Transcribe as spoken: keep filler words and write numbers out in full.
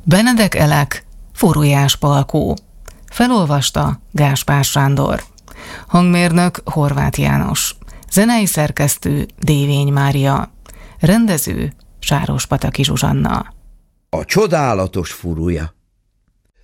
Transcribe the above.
Benedek Elek, Furujás Palkó. Felolvasta Gáspár Sándor. Hangmérnök Horváth János. Zenei szerkesztő Dévény Mária. Rendező Sárospataki Zsuzsanna. A csodálatos furuja.